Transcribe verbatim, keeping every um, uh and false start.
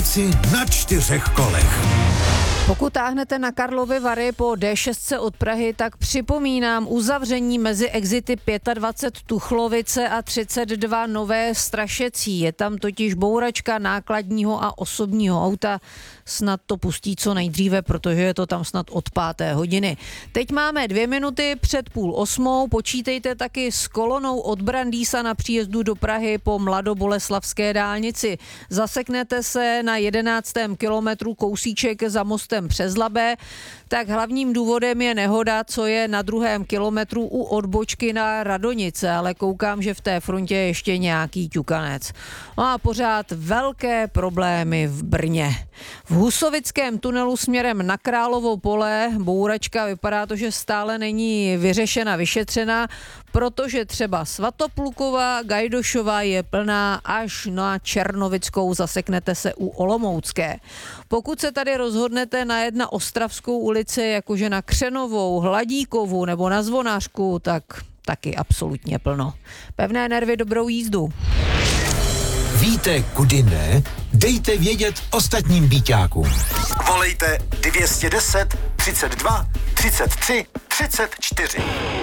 Vojáci na čtyřech kolech. Pokud táhnete na Karlovy Vary po D šest od Prahy, tak připomínám uzavření mezi exity dvacet pět Tuchlovice a třicet dva Nové Strašecí. Je tam totiž bouračka nákladního a osobního auta. Snad to pustí co nejdříve, protože je to tam snad od páté hodiny. Teď máme dvě minuty před půl osmou. Počítejte taky s kolonou od Brandýsa na příjezdu do Prahy po Mladoboleslavské dálnici. Zaseknete se na jedenáctém kilometru kousíček za mostem přes Labé, tak hlavním důvodem je nehoda, co je na druhém kilometru u odbočky na Radonice, ale koukám, že v té frontě je ještě nějaký ťukanec. No a pořád velké problémy v Brně. V Husovickém tunelu směrem na Královo Pole bouračka vypadá to, že stále není vyřešena, vyšetřena, protože třeba Svatopluková, Gajdošová je plná až na Černovickou, zaseknete se u Olomoucké. Pokud se tady rozhodnete najet na Ostravskou ulici, jakože na Křenovou, Hladíkovou nebo na Zvonářku, tak taky absolutně plno. Pevné nervy, dobrou jízdu. Víte, kudy ne? Dejte vědět ostatním býťákům. Volejte dvě stě deset, třicet dva, třicet tři, třicet čtyři.